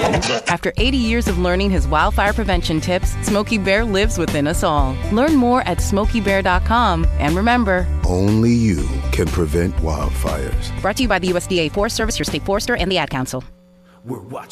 After 80 years of learning his wildfire prevention tips, Smokey Bear lives within us all. Learn more at SmokeyBear.com. And remember, only you can prevent wildfires. Brought to you by the USDA Forest Service, your state forester, and the Ad Council. We're watching.